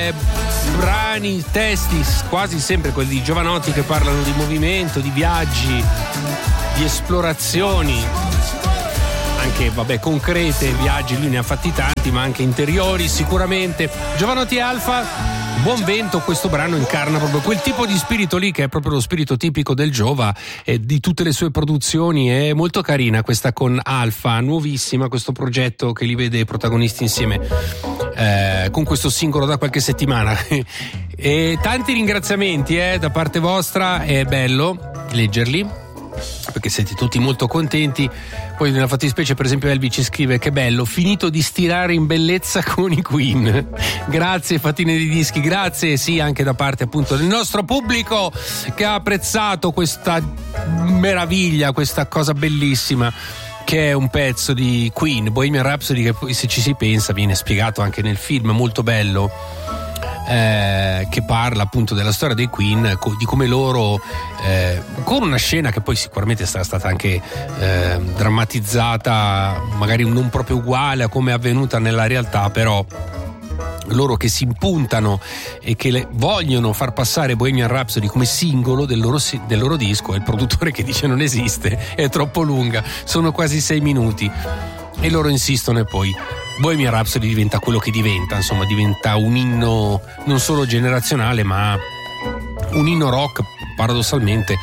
brani, testi quasi sempre quelli di Jovanotti che parlano di movimento, di viaggi, di esplorazioni, anche concrete, viaggi lui ne ha fatti tanti, ma anche interiori sicuramente. Jovanotti Alfa, Buon Vento, questo brano incarna proprio quel tipo di spirito lì, che è proprio lo spirito tipico del Giova e di tutte le sue produzioni. È molto carina questa con Alfa, nuovissima, questo progetto che li vede protagonisti insieme con questo singolo da qualche settimana. E tanti ringraziamenti da parte vostra, è bello leggerli perché siete tutti molto contenti. Poi nella fattispecie per esempio Elvi ci scrive: che bello, finito di stirare in bellezza con i Queen. Grazie Fatine di Dischi, grazie sì anche da parte appunto del nostro pubblico che ha apprezzato questa meraviglia, questa cosa bellissima che è un pezzo di Queen, Bohemian Rhapsody, che poi se ci si pensa viene spiegato anche nel film, molto bello, che parla appunto della storia dei Queen, di come loro con una scena che poi sicuramente sarà stata anche drammatizzata, magari non proprio uguale a come è avvenuta nella realtà, però loro che si impuntano e che vogliono far passare Bohemian Rhapsody come singolo del loro disco, e il produttore che dice non esiste, è troppo lunga, sono quasi 6 minuti, e loro insistono, e poi Bohemian Rhapsody diventa quello che diventa, insomma diventa un inno non solo generazionale ma un inno rock paradossalmente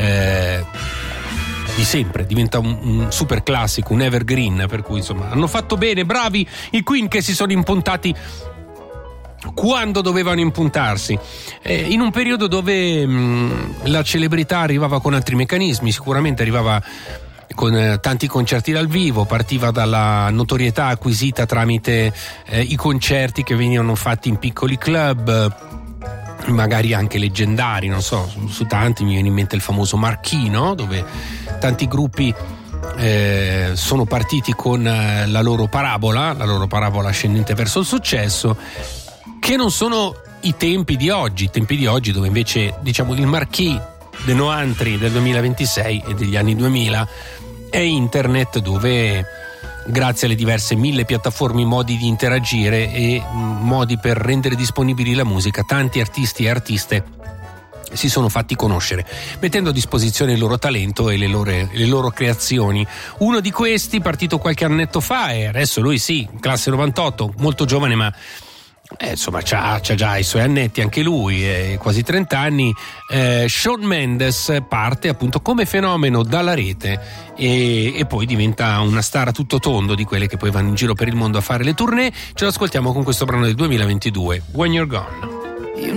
di sempre, diventa un super classico, un evergreen, per cui insomma hanno fatto bene, bravi i Queen che si sono impuntati quando dovevano impuntarsi, in un periodo dove la celebrità arrivava con altri meccanismi, sicuramente arrivava con tanti concerti dal vivo, partiva dalla notorietà acquisita tramite i concerti che venivano fatti in piccoli club, magari anche leggendari, non so, su tanti mi viene in mente il famoso Marchino, dove tanti gruppi sono partiti con la loro parabola ascendente verso il successo, che non sono i tempi di oggi dove invece diciamo il marquis dei noantri del 2026 e degli anni 2000 è internet, dove grazie alle diverse 1000 piattaforme, modi di interagire e modi per rendere disponibili la musica, tanti artisti e artiste si sono fatti conoscere, mettendo a disposizione il loro talento e le loro creazioni. Uno di questi, partito qualche annetto fa, e adesso lui sì, classe 98, molto giovane, ma insomma c'ha già i suoi annetti anche lui, quasi 30 anni. Shawn Mendes parte appunto come fenomeno dalla rete e poi diventa una star a tutto tondo, di quelle che poi vanno in giro per il mondo a fare le tournée. Ce lo ascoltiamo con questo brano del 2022, When You're Gone.